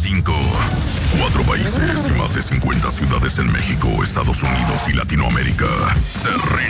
5. 4 países y más de 50 ciudades en México, Estados Unidos y Latinoamérica se